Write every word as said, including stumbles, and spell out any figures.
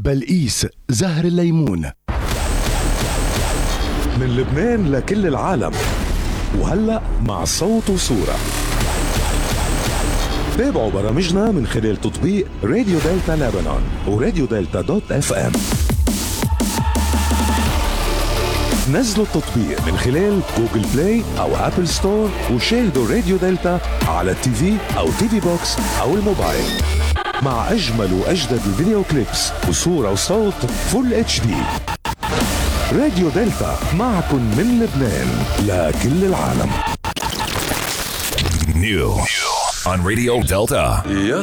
بلقيس زهر الليمون. من لبنان لكل العالم، وهلأ مع صوت وصورة. تابعوا برامجنا من خلال تطبيق راديو دلتا لبنان وراديو دلتا دوت اف ام. نزلوا التطبيق من خلال جوجل بلاي او ابل ستور وشاهدوا راديو دلتا على التي في او تي في بوكس او الموبايل مع اجمل واجدد الفيديو كليبس وصورة وصوت فول اتش دي. راديو دلتا معكم من لبنان لكل العالم. New on Radio Delta. يا